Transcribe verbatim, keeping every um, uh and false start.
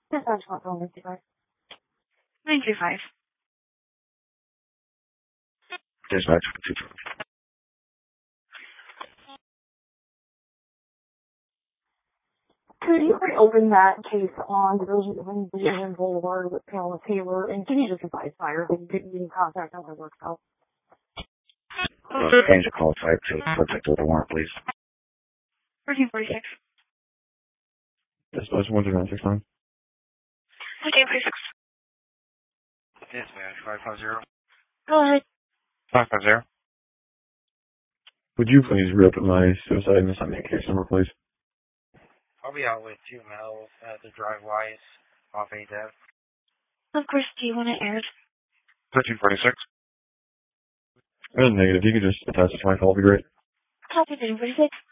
Dispatch call phone nine two five. nine two five. Dispatch. Could you reopen that case on Division Boulevard with Pamela Taylor, and can you just advise fire that you didn't get in contact on her work cell? Uh, change the call type to protect the warrant, please. thirteen forty-six. Dispatch one two nine six nine. thirteen forty-six. Dispatch five five zero. Go ahead. five five zero. Would you please reopen my suicide and assign me case number, please? I'll be out with two males at the drive wise off A D E V. Of course, do you want it aired? thirteen forty-six. Uh, negative. You could just attach it to my call, would be great. Copy thirteen forty-six.